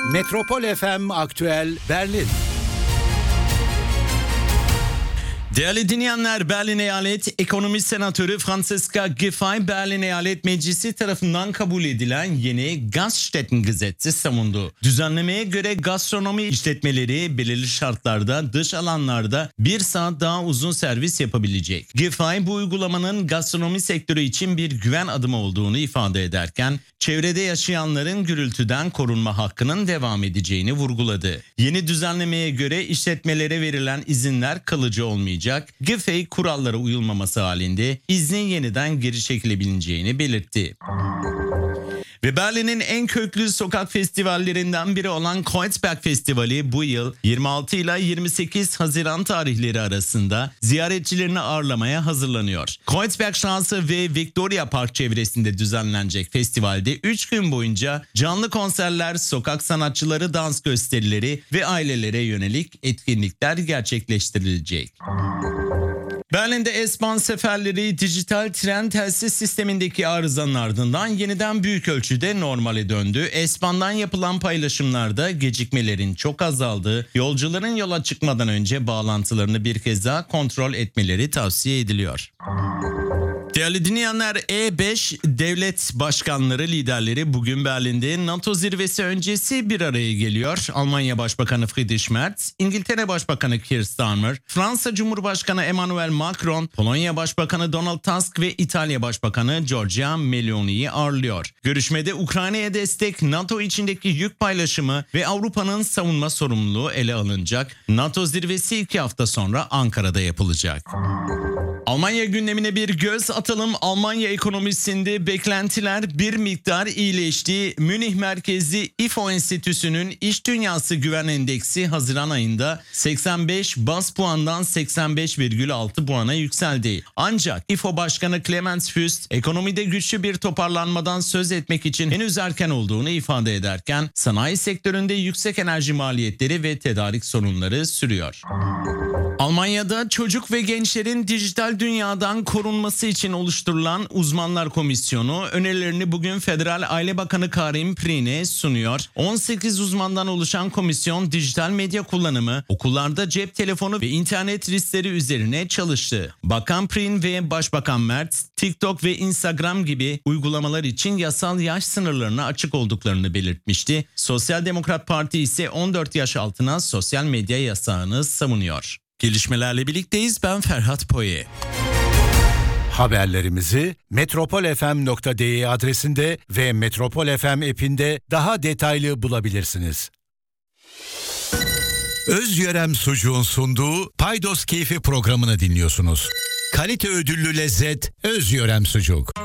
Metropol FM Aktüel Berlin. Değerli dinleyenler, Berlin Eyalet Ekonomi Senatörü Franziska Giffey, Berlin Eyalet Meclisi tarafından kabul edilen yeni Gaststättengesetz'i savundu. Düzenlemeye göre gastronomi işletmeleri belirli şartlarda dış alanlarda 1 saat daha uzun servis yapabilecek. Giffey bu uygulamanın gastronomi sektörü için bir güven adımı olduğunu ifade ederken çevrede yaşayanların gürültüden korunma hakkının devam edeceğini vurguladı. Yeni düzenlemeye göre işletmelere verilen izinler kalıcı olmayacak. Giffey kurallara uyulmaması halinde iznin yeniden geri çekilebileceğini belirtti. Ve Berlin'in en köklü sokak festivallerinden biri olan Kreuzberg Festivali bu yıl 26 ile 28 Haziran tarihleri arasında ziyaretçilerini ağırlamaya hazırlanıyor. Kreuzbergstraße ve Victoria Park çevresinde düzenlenecek festivalde 3 gün boyunca canlı konserler, sokak sanatçıları dans gösterileri ve ailelere yönelik etkinlikler gerçekleştirilecek. Berlin'de S-Bahn seferleri dijital tren telsiz sistemindeki arızanın ardından yeniden büyük ölçüde normale döndü. S-Bahn'dan yapılan paylaşımlarda gecikmelerin çok azaldığı, yolcuların yola çıkmadan önce bağlantılarını bir kez daha kontrol etmeleri tavsiye ediliyor. Değerli dinleyenler, E5 devlet başkanları, liderleri bugün Berlin'de NATO zirvesi öncesi bir araya geliyor. Almanya Başbakanı Friedrich Merz, İngiltere Başbakanı Keir Starmer, Fransa Cumhurbaşkanı Emmanuel Macron, Polonya Başbakanı Donald Tusk ve İtalya Başbakanı Giorgia Meloni'yi ağırlıyor. Görüşmede Ukrayna'ya destek, NATO içindeki yük paylaşımı ve Avrupa'nın savunma sorumluluğu ele alınacak. NATO zirvesi 2 hafta sonra Ankara'da yapılacak. Almanya gündemine bir göz atalım. Almanya ekonomisinde beklentiler bir miktar iyileşti. Münih merkezli İFO Enstitüsü'nün İş Dünyası Güven Endeksi Haziran ayında 85 baz puandan 85,6 puana yükseldi. Ancak İFO Başkanı Clemens Füst ekonomide güçlü bir toparlanmadan söz etmek için henüz erken olduğunu ifade ederken sanayi sektöründe yüksek enerji maliyetleri ve tedarik sorunları sürüyor. Almanya'da çocuk ve gençlerin dijital dünyadan korunması için oluşturulan Uzmanlar Komisyonu önerilerini bugün Federal Aile Bakanı Karim Prin'e sunuyor. 18 uzmandan oluşan komisyon dijital medya kullanımı, okullarda cep telefonu ve internet riskleri üzerine çalıştı. Bakan Prin ve Başbakan Merz, TikTok ve Instagram gibi uygulamalar için yasal yaş sınırlarına açık olduklarını belirtmişti. Sosyal Demokrat Parti ise 14 yaş altına sosyal medya yasağını savunuyor. Gelişmelerle birlikteyiz. Ben Ferhat Poye. Haberlerimizi metropolfm.de adresinde ve Metropol FM app'inde daha detaylı bulabilirsiniz. Özyörem Sucuğun sunduğu Paydos Keyfi programını dinliyorsunuz. Kalite ödüllü lezzet Özyörem Sucuk.